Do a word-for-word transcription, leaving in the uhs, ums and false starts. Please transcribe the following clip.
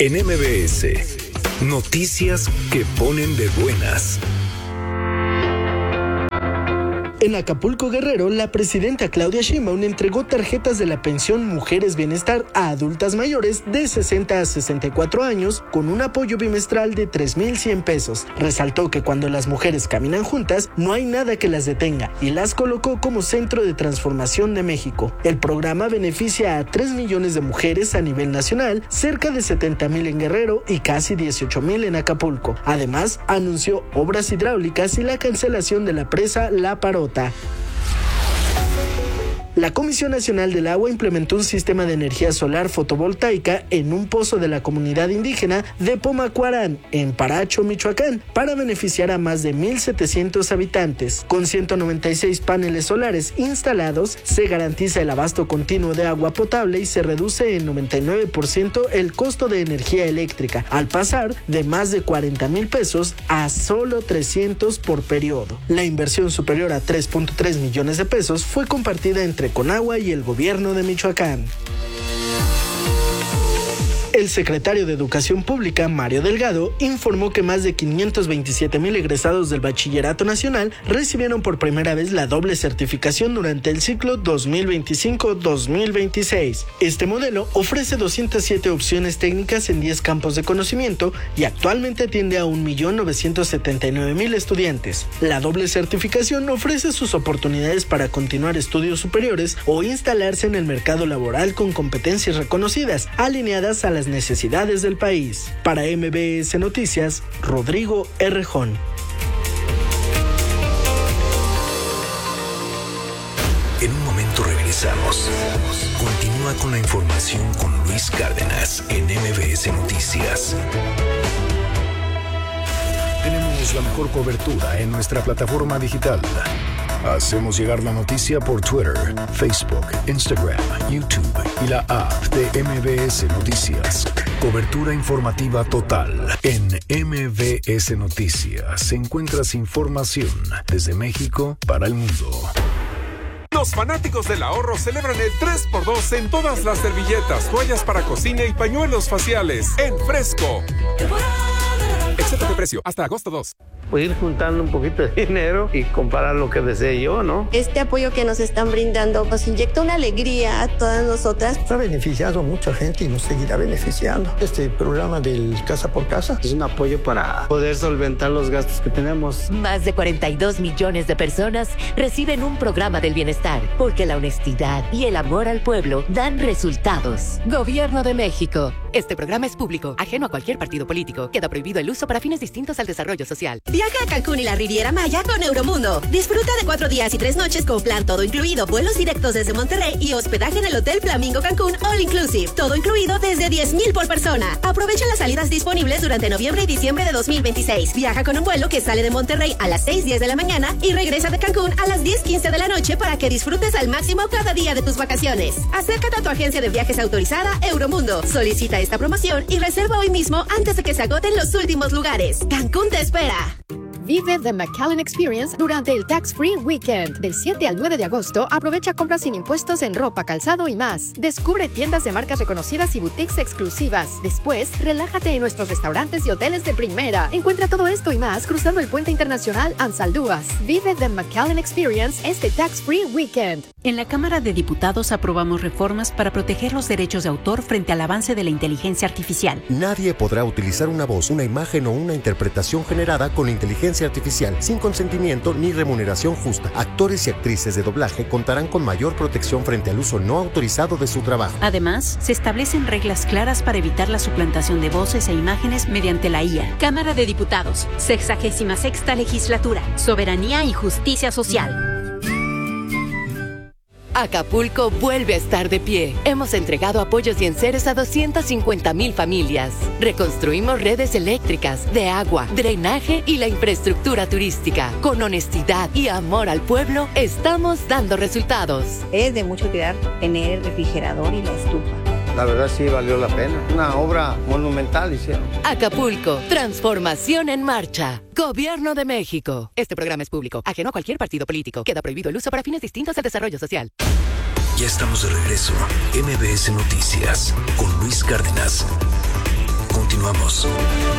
En M B S, noticias que ponen de buenas. En Acapulco, Guerrero, la presidenta Claudia Sheinbaum entregó tarjetas de la pensión Mujeres Bienestar a adultas mayores de sesenta a sesenta y cuatro años con un apoyo bimestral de tres mil cien pesos. Resaltó que cuando las mujeres caminan juntas, no hay nada que las detenga y las colocó como centro de transformación de México. El programa beneficia a tres millones de mujeres a nivel nacional, cerca de setenta mil en Guerrero y casi dieciocho mil en Acapulco. Además, anunció obras hidráulicas y la cancelación de la presa La Parota. La Comisión Nacional del Agua implementó un sistema de energía solar fotovoltaica en un pozo de la comunidad indígena de Pomacuarán, en Paracho, Michoacán, para beneficiar a más de mil setecientos habitantes. Con ciento noventa y seis paneles solares instalados, se garantiza el abasto continuo de agua potable y se reduce en noventa y nueve por ciento el costo de energía eléctrica, al pasar de más de cuarenta mil pesos a solo trescientos por periodo. La inversión superior a tres punto tres millones de pesos fue compartida entre Conagua y el gobierno de Michoacán. El secretario de Educación Pública, Mario Delgado, informó que más de quinientos veintisiete mil egresados del Bachillerato Nacional recibieron por primera vez la doble certificación durante el ciclo dos mil veinticinco dos mil veintiséis. Este modelo ofrece doscientas siete opciones técnicas en diez campos de conocimiento y actualmente atiende a un millón novecientos setenta y nueve mil estudiantes. La doble certificación ofrece sus oportunidades para continuar estudios superiores o instalarse en el mercado laboral con competencias reconocidas, alineadas a las necesidades del país. Para M B S Noticias, Rodrigo Errejón. En un momento regresamos. Continúa con la información con Luis Cárdenas en M B S Noticias. Tenemos la mejor cobertura en nuestra plataforma digital. Hacemos llegar la noticia por Twitter, Facebook, Instagram, YouTube y la app de M B S Noticias. Cobertura informativa total. En M B S Noticias encuentras información desde México para el mundo. Los fanáticos del ahorro celebran el tres por dos en todas las servilletas, toallas para cocina y pañuelos faciales en Fresco. Excepto de precio, hasta agosto dos. Pues ir juntando un poquito de dinero y comprar lo que desee yo, ¿no? Este apoyo que nos están brindando nos inyecta una alegría a todas nosotras. Ha beneficiado a mucha gente y nos seguirá beneficiando. Este programa del Casa por Casa es un apoyo para poder solventar los gastos que tenemos. Más de cuarenta y dos millones de personas reciben un programa del bienestar, porque la honestidad y el amor al pueblo dan resultados. Gobierno de México. Este programa es público, ajeno a cualquier partido político. Queda prohibido el uso para fines distintos al desarrollo social. Viaja a Cancún y la Riviera Maya con Euromundo. Disfruta de cuatro días y tres noches con plan todo incluido, vuelos directos desde Monterrey y hospedaje en el Hotel Flamingo Cancún All Inclusive. Todo incluido desde diez mil por persona. Aprovecha las salidas disponibles durante noviembre y diciembre de dos mil veintiséis. Viaja con un vuelo que sale de Monterrey a las seis diez de la mañana y regresa de Cancún a las diez quince de la noche para que disfrutes al máximo cada día de tus vacaciones. Acércate a tu agencia de viajes autorizada Euromundo. Solicita esta promoción y reserva hoy mismo antes de que se agoten los últimos lugares. Cancún te espera. Vive The McAllen Experience durante el Tax Free Weekend. Del siete al nueve de agosto, aprovecha compras sin impuestos en ropa, calzado y más. Descubre tiendas de marcas reconocidas y boutiques exclusivas. Después, relájate en nuestros restaurantes y hoteles de primera. Encuentra todo esto y más cruzando el puente internacional Ansaldúas. Vive The McAllen Experience este Tax Free Weekend. En la Cámara de Diputados aprobamos reformas para proteger los derechos de autor frente al avance de la inteligencia artificial. Nadie podrá utilizar una voz, una imagen o una interpretación generada con inteligencia artificial sin consentimiento ni remuneración justa. Actores y actrices de doblaje contarán con mayor protección frente al uso no autorizado de su trabajo. Además, se establecen reglas claras para evitar la suplantación de voces e imágenes mediante la I A. Cámara de Diputados, sexagésima sexta legislatura, soberanía y justicia social. Acapulco vuelve a estar de pie. Hemos entregado apoyos y enseres a doscientas cincuenta mil familias. Reconstruimos redes eléctricas, de agua, drenaje y la infraestructura turística. Con honestidad y amor al pueblo, estamos dando resultados. Es de mucho cuidar tener el refrigerador y la estufa. La verdad sí valió la pena. Una obra monumental hicieron. Acapulco, transformación en marcha. Gobierno de México. Este programa es público, ajeno a cualquier partido político. Queda prohibido el uso para fines distintos al desarrollo social. Ya estamos de regreso. M B S Noticias con Luis Cárdenas. Continuamos.